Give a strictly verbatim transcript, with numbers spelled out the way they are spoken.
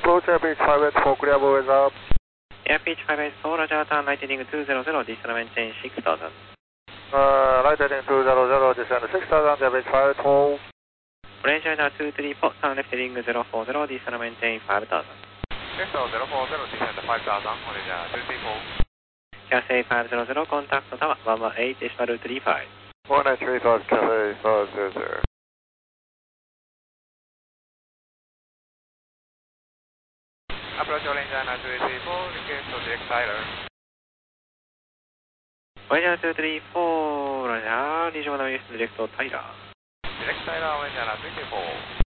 approach Airbeach five eight four, clear always up. Airbeach five eight four, Roger, turn right heading two zero zero, descend maintain six thousand. Uh, right heading two zero zero, descend six thousand, Airbeach five eight four. Range radar two three four, turn left heading zero four zero, descend maintain five thousand. Left zero four zero, descend five thousand, Malaysia two three four. Cathay five hundred, contact tower one one eight, decimal three five. one eight three five, Cathay five hundred. Approach Orange two three four, request to direct Tyler. Orange two three four, Roger, Regional West Direct Tyler. Direct Tyler, Orange two three four.